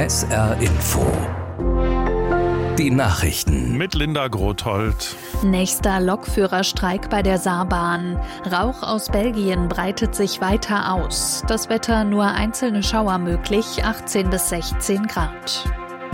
SR Info. Die Nachrichten. Mit Linda Grothold. Nächster Lokführerstreik bei der Saarbahn. Rauch aus Belgien breitet sich weiter aus. Das Wetter nur einzelne Schauer möglich, 18 bis 16 Grad.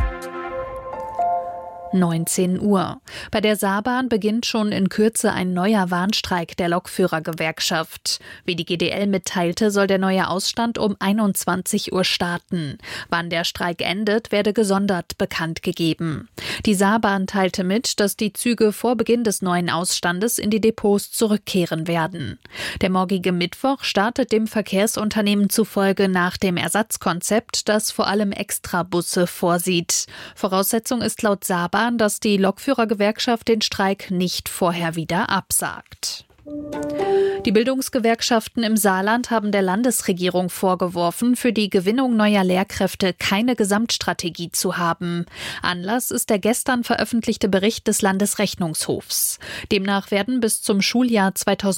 19 Uhr. Bei der Saarbahn beginnt schon in Kürze ein neuer Warnstreik der Lokführergewerkschaft. Wie die GDL mitteilte, soll der neue Ausstand um 21 Uhr starten. Wann der Streik endet, werde gesondert bekannt gegeben. Die Saarbahn teilte mit, dass die Züge vor Beginn des neuen Ausstandes in die Depots zurückkehren werden. Der morgige Mittwoch startet dem Verkehrsunternehmen zufolge nach dem Ersatzkonzept, das vor allem Extrabusse vorsieht. Voraussetzung ist laut Saarbahn, dass die Lokführergewerkschaft den Streik nicht vorher wieder absagt. Die Bildungsgewerkschaften im Saarland haben der Landesregierung vorgeworfen, für die Gewinnung neuer Lehrkräfte keine Gesamtstrategie zu haben. Anlass ist der gestern veröffentlichte Bericht des Landesrechnungshofs. Demnach werden bis zum Schuljahr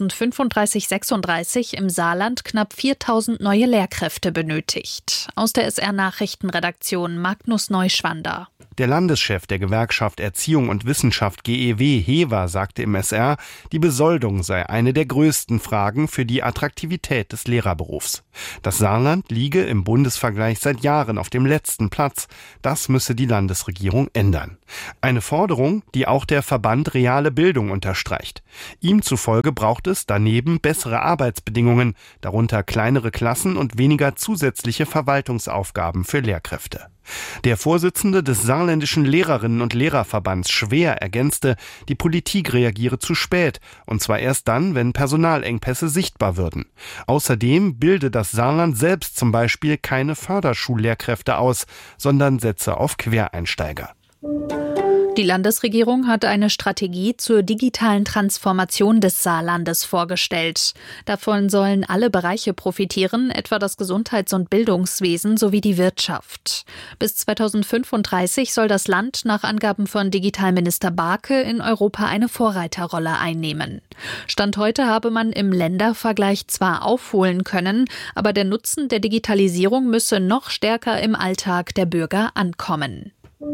2035/36 im Saarland knapp 4.000 neue Lehrkräfte benötigt. Aus der SR-Nachrichtenredaktion Magnus Neuschwander. Der Landeschef der Gewerkschaft Erziehung und Wissenschaft GEW, Hever, sagte im SR, die Besoldung sei eine der größten Fragen für die Attraktivität des Lehrerberufs. Das Saarland liege im Bundesvergleich seit Jahren auf dem letzten Platz. Das müsse die Landesregierung ändern. Eine Forderung, die auch der Verband Reale Bildung unterstreicht. Ihm zufolge braucht es daneben bessere Arbeitsbedingungen, darunter kleinere Klassen und weniger zusätzliche Verwaltungsaufgaben für Lehrkräfte. Der Vorsitzende des Saarländischen Lehrerinnen- und Lehrerverbands Schwer ergänzte, die Politik reagiere zu spät, und zwar erst dann, wenn Personalengpässe sichtbar würden. Außerdem bilde das Saarland selbst zum Beispiel keine Förderschullehrkräfte aus, sondern setze auf Quereinsteiger. Die Landesregierung hat eine Strategie zur digitalen Transformation des Saarlandes vorgestellt. Davon sollen alle Bereiche profitieren, etwa das Gesundheits- und Bildungswesen sowie die Wirtschaft. Bis 2035 soll das Land nach Angaben von Digitalminister Barke in Europa eine Vorreiterrolle einnehmen. Stand heute habe man im Ländervergleich zwar aufholen können, aber der Nutzen der Digitalisierung müsse noch stärker im Alltag der Bürger ankommen.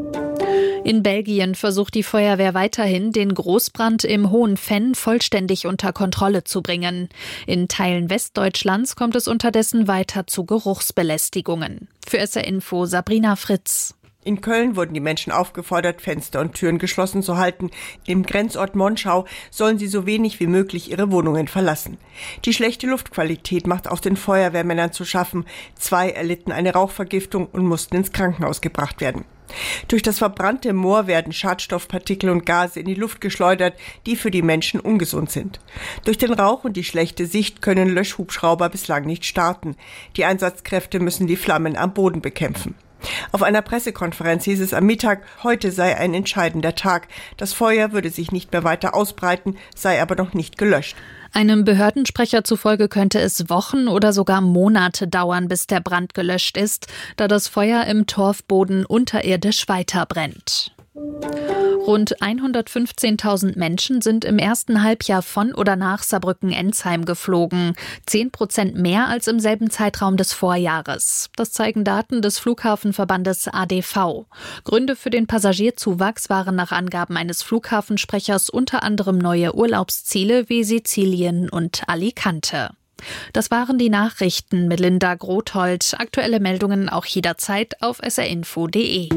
In Belgien versucht die Feuerwehr weiterhin, den Großbrand im Hohen Venn vollständig unter Kontrolle zu bringen. In Teilen Westdeutschlands kommt es unterdessen weiter zu Geruchsbelästigungen. Für SR Info Sabrina Fritz. In Köln wurden die Menschen aufgefordert, Fenster und Türen geschlossen zu halten. Im Grenzort Monschau sollen sie so wenig wie möglich ihre Wohnungen verlassen. Die schlechte Luftqualität macht auch den Feuerwehrmännern zu schaffen. 2 erlitten eine Rauchvergiftung und mussten ins Krankenhaus gebracht werden. Durch das verbrannte Moor werden Schadstoffpartikel und Gase in die Luft geschleudert, die für die Menschen ungesund sind. Durch den Rauch und die schlechte Sicht können Löschhubschrauber bislang nicht starten. Die Einsatzkräfte müssen die Flammen am Boden bekämpfen. Auf einer Pressekonferenz hieß es am Mittag, heute sei ein entscheidender Tag. Das Feuer würde sich nicht mehr weiter ausbreiten, sei aber noch nicht gelöscht. Einem Behördensprecher zufolge könnte es Wochen oder sogar Monate dauern, bis der Brand gelöscht ist, da das Feuer im Torfboden unterirdisch weiterbrennt. Rund 115.000 Menschen sind im ersten Halbjahr von oder nach Saarbrücken-Ensheim geflogen. 10% mehr als im selben Zeitraum des Vorjahres. Das zeigen Daten des Flughafenverbandes ADV. Gründe für den Passagierzuwachs waren nach Angaben eines Flughafensprechers unter anderem neue Urlaubsziele wie Sizilien und Alicante. Das waren die Nachrichten mit Linda Grothold. Aktuelle Meldungen auch jederzeit auf srinfo.de.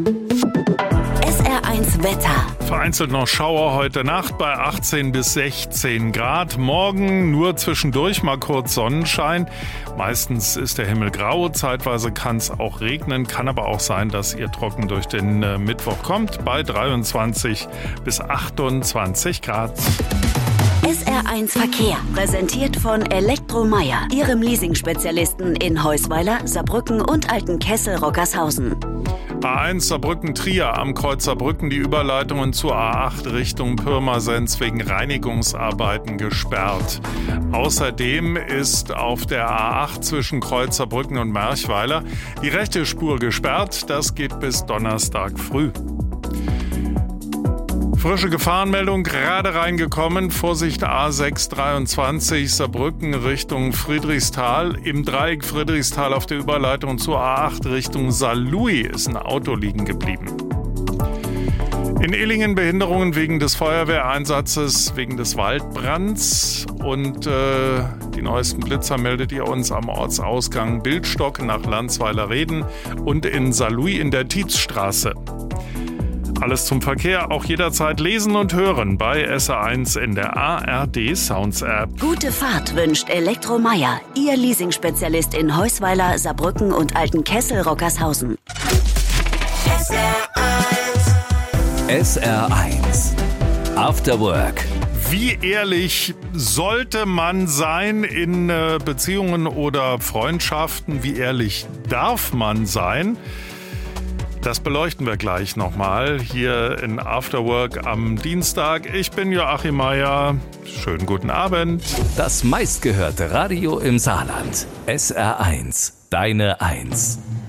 SR1 Wetter. Vereinzelt noch Schauer heute Nacht bei 18 bis 16 Grad. Morgen nur zwischendurch mal kurz Sonnenschein. Meistens ist der Himmel grau. Zeitweise kann es auch regnen. Kann aber auch sein, dass ihr trocken durch den Mittwoch kommt bei 23 bis 28 Grad. SR1 Verkehr. Präsentiert von Elektromeier. Ihrem Leasing-Spezialisten in Heusweiler, Saarbrücken und Altenkessel-Rockershausen. A1 Saarbrücken-Trier am Kreuz Saarbrücken die Überleitungen zur A8 Richtung Pirmasens wegen Reinigungsarbeiten gesperrt. Außerdem ist auf der A8 zwischen Kreuz Saarbrücken und Merchweiler die rechte Spur gesperrt. Das geht bis Donnerstag früh. Frische Gefahrenmeldung gerade reingekommen. Vorsicht A623 Saarbrücken Richtung Friedrichsthal. Im Dreieck Friedrichsthal auf der Überleitung zur A8 Richtung Saarlouis ist ein Auto liegen geblieben. In Illingen Behinderungen wegen des Feuerwehreinsatzes, wegen des Waldbrands. Und die neuesten Blitzer meldet ihr uns am Ortsausgang Bildstock nach Landsweiler-Reden und in Saarlouis in der Tietzstraße. Alles zum Verkehr, auch jederzeit lesen und hören bei SR1 in der ARD Sounds App. Gute Fahrt wünscht Elektromeier, Ihr Leasingspezialist in Heusweiler, Saarbrücken und Altenkessel-Rockershausen. SR1 After Work. Wie ehrlich sollte man sein in Beziehungen oder Freundschaften? Wie ehrlich darf man sein? Das beleuchten wir gleich nochmal hier in After Work am Dienstag. Ich bin Joachim Meier. Schönen guten Abend. Das meistgehörte Radio im Saarland. SR1, deine 1.